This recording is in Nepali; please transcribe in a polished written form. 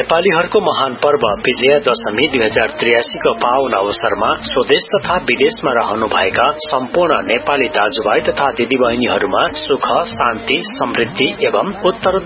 नेपालीहरूको महान पर्व विजयादशमी 2083 को पावन अवसरमा स्वदेश तथा विदेशमा रहनुभएका सम्पूर्ण नेपाली दाजुभाइ तथा दिदीबहिनीहरूमा सुख, शान्ति, समृद्धि एवं उत्तरोत्तर